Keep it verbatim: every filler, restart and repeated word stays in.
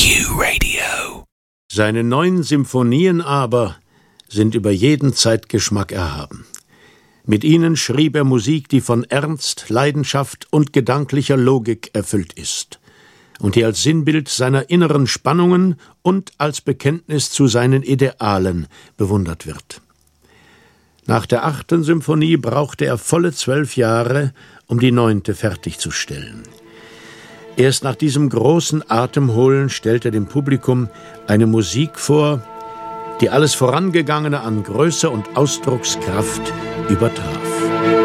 Q-Radio. Seine neun Symphonien aber sind über jeden Zeitgeschmack erhaben. Mit ihnen schrieb er Musik, die von Ernst, Leidenschaft und gedanklicher Logik erfüllt ist und die als Sinnbild seiner inneren Spannungen und als Bekenntnis zu seinen Idealen bewundert wird. Nach der achten Symphonie brauchte er volle zwölf Jahre, um die neunte fertigzustellen. Erst nach diesem großen Atemholen stellt er dem Publikum eine Musik vor, die alles Vorangegangene an Größe und Ausdruckskraft übertraf.